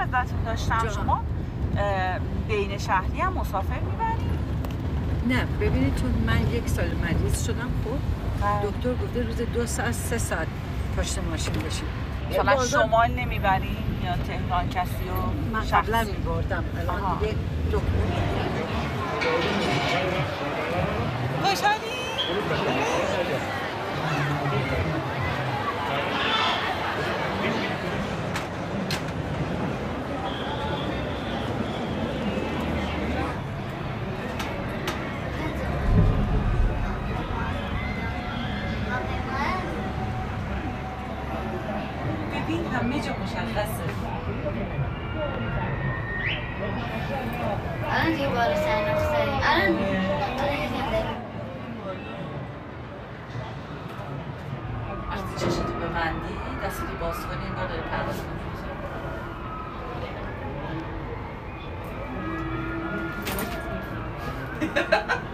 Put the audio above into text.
ازتون داشتم، شما بین شهری هم مسافر میبرید؟ نه ببینید، چون من 1 سال مریض شدم، خب دکتر گفته روز 2 ساعت 3 ساعت پشت ماشین بشیم. مثلا شمال نمیبرین یا تهران کسی و من قبلا میبردم، الان دیگه دکتر خوشحالی؟ ببین همه جا مشخصه. الان دیگه بالا سرنخ داریم. الان وقتی چشتو ببندی، دستتو باز کنی، انگار داری پرواز می‌کنی.